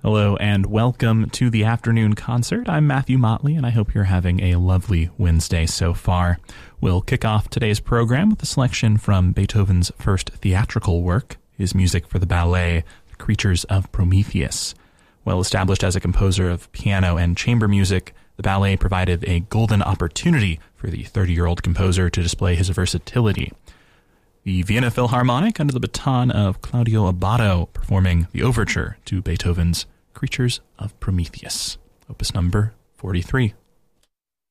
Hello and welcome to the afternoon concert. I'm Matthew Motley and I hope you're having a lovely Wednesday so far. We'll kick off today's program with a selection from Beethoven's first theatrical work, his music for the ballet, The Creatures of Prometheus. Well established as a composer of piano and chamber music, the ballet provided a golden opportunity for the 30-year-old composer to display his versatility. The Vienna Philharmonic, under the baton of Claudio Abbado, performing the overture to Beethoven's Creatures of Prometheus, opus number 43.